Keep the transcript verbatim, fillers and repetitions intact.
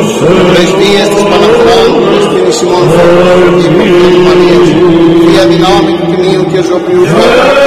πρεσβείες της Παναχράντου και στην ημών Θεού και Παναγίας, Θεία δυνάμει του Τιμίου και Ζωπιού Θεού,